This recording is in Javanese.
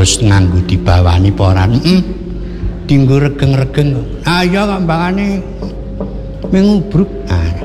Bos nganggo dibawani poran. Dinggo regeng-regeng. Ah iya kok mbangane mengubruk. Ah.